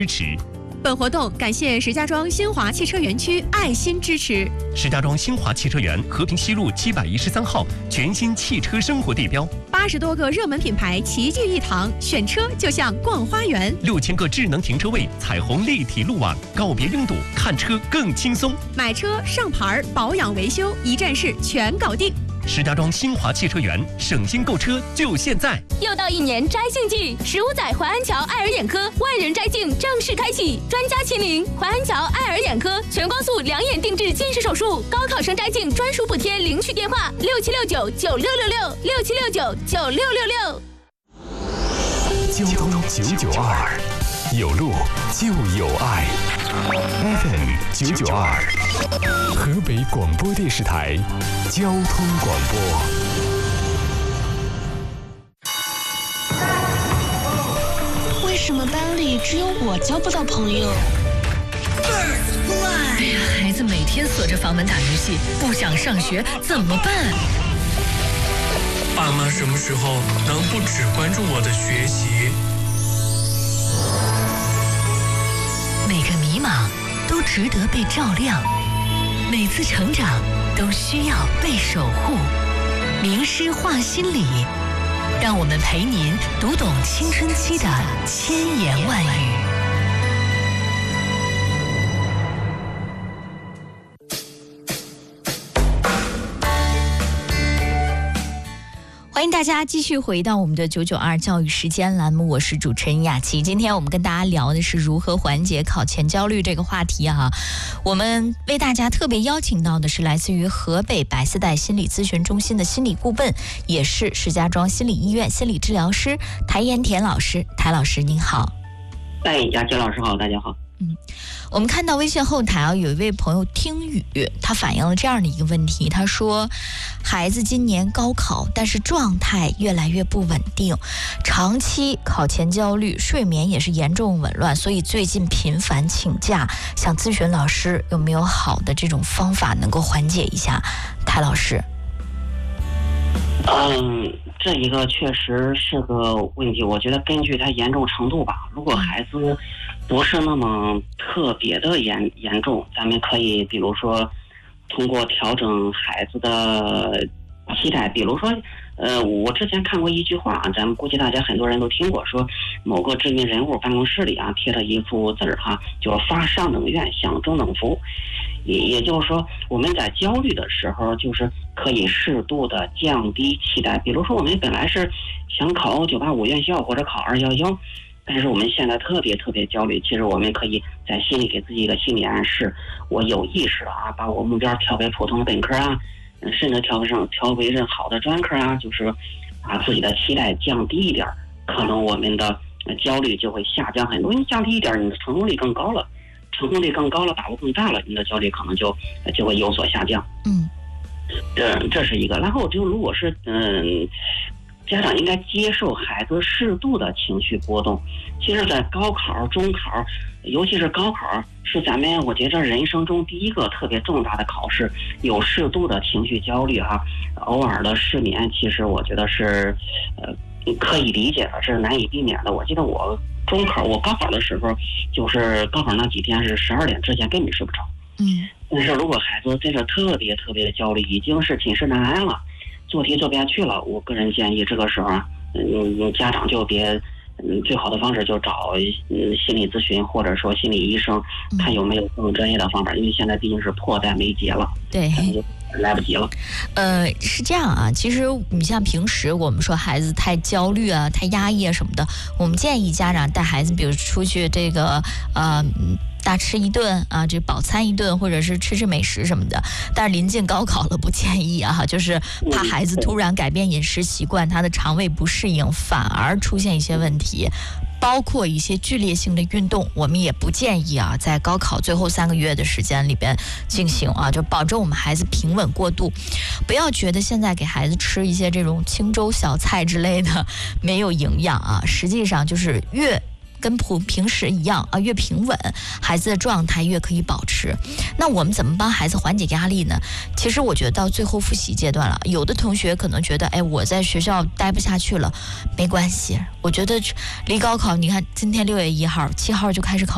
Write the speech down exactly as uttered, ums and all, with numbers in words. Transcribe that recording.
支持。 本活动感谢石家庄新华汽车园区爱心支持。 石家庄新华汽车园和平西路七百一十三号全新汽车生活地标， 八十多个热门品牌齐聚一堂，选车就像逛花园。 六千个智能停车位，彩虹立体路网，告别拥堵，看车更轻松。 买车、上牌、保养、维修，一站式全搞定。 石家庄新华汽车园，省心购车就现在！ 又到一年摘杏季，十五载淮安桥爱尔眼科万人摘镜正式开启，专家亲临淮安桥爱尔眼科全光速两眼定制近视手术，高考生摘镜专属补贴领取电话六七六九九六六六六七六九九六六六。 交通九九二，有路就有爱。F M 九九二，河北广播电视台交通广播。 为什么班里只有我交不到朋友？ 哎呀，孩子每天锁着房门打游戏，不想上学怎么办？ 爸妈什么时候能不只关注我的学习？ 每个迷茫都值得被照亮，每次成长都需要被守护。名师话心理，让我们陪您读懂青春期的千言万语。欢迎大家继续回到我们的九九二教育时间栏目，我是主持人雅琪。今天我们跟大家聊的是如何缓解考前焦虑这个话题啊。我们为大家特别邀请到的是来自于河北白丝带心理咨询中心的心理顾问，也是石家庄心理医院心理治疗师台延田老师。台老师您好。 哎，雅琪老师好，大家好。 嗯，我们看到微信后台啊，有一位朋友听雨，他反映了这样的一个问题，他说孩子今年高考，但是状态越来越不稳定，长期考前焦虑，睡眠也是严重紊乱，所以最近频繁请假，想咨询老师有没有好的这种方法能够缓解一下。台老师。 嗯，这一个确实是个问题，我觉得根据它严重程度吧，如果孩子不是那么特别的严严重，咱们可以比如说通过调整孩子的期待，比如说呃，我之前看过一句话，咱们估计大家很多人都听过，说某个知名人物办公室里啊贴了一幅字儿哈，就是发上等院，享中等福。也也就是说，我们在焦虑的时候，就是可以适度的降低期待。比如说，我们本来是想考九八五院校或者考二幺幺，但是我们现在特别特别焦虑。其实我们可以在心里给自己一个心理暗示：我有意识的啊，把我目标调为普通的本科啊，甚至调上调为任好的专科啊，就是把自己的期待降低一点，可能我们的焦虑就会下降很多。你降低一点，你的成功率更高了。成功率更高了，把握更大了，你的焦虑可能就就会有所下降。 嗯， 这这是一个。然后就如果是嗯，家长应该接受孩子适度的情绪波动。其实，在高考、中考，尤其是高考，是咱们我觉得人生中第一个特别重大的考试，有适度的情绪焦虑哈，偶尔的失眠，其实我觉得是呃可以理解的，是难以避免的。我记得我。中考我高考的时候，就是高考那几天是十二点之前根本睡不着。 嗯， 但是如果孩子真的特别特别的焦虑，已经是寝食难安了，做题做不下去了，我个人建议这个时候啊，嗯，家长就别，嗯，最好的方式就找嗯心理咨询或者说心理医生，看有没有更专业的方法，因为现在毕竟是迫在眉睫了。 对。 来不及了。 呃，是这样啊，其实你像平时我们说孩子太焦虑啊、太压抑啊什么的，我们建议家长带孩子，比如出去这个呃大吃一顿啊，这饱餐一顿，或者是吃吃美食什么的。但是临近高考了，不建议啊，就是怕孩子突然改变饮食习惯，他的肠胃不适应，反而出现一些问题。包括一些剧烈性的运动，我们也不建议啊，在高考最后三个月的时间里边进行啊，就保证我们孩子平稳过渡。不要觉得现在给孩子吃一些这种清粥小菜之类的没有营养啊，实际上就是越跟普平时一样啊，越平稳，孩子的状态越可以保持。那我们怎么帮孩子缓解压力呢？其实我觉得到最后复习阶段了，有的同学可能觉得，哎，我在学校待不下去了，没关系。我觉得离高考，你看今天六月一号、七号就开始考。